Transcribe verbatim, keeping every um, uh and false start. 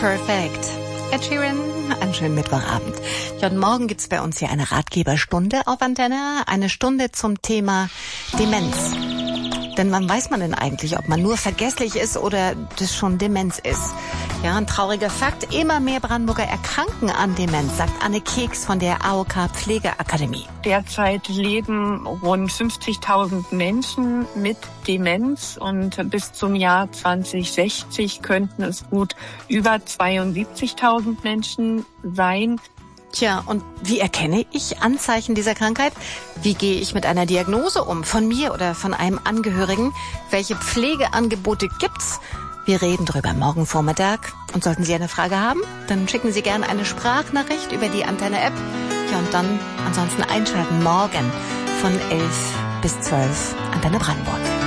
Perfekt. Ed Sheeran, einen schönen Mittwochabend. Ja, und morgen gibt's bei uns hier eine Ratgeberstunde auf Antenne. Eine Stunde zum Thema Demenz. Denn wann weiß man denn eigentlich, ob man nur vergesslich ist oder das schon Demenz ist? Ja, ein trauriger Fakt. Immer mehr Brandenburger erkranken an Demenz, sagt Anne Keks von der A O K Pflegeakademie. Derzeit leben rund fünfzigtausend Menschen mit Demenz und bis zum Jahr zwanzig sechzig könnten es gut über zweiundsiebzigtausend Menschen sein. Tja, und wie erkenne ich Anzeichen dieser Krankheit? Wie gehe ich mit einer Diagnose um? Von mir oder von einem Angehörigen? Welche Pflegeangebote gibt's? Wir reden drüber morgen Vormittag. Und sollten Sie eine Frage haben, dann schicken Sie gerne eine Sprachnachricht über die Antenne-App. Ja, und dann ansonsten einschalten morgen von elf bis zwölf Antenne Brandenburg.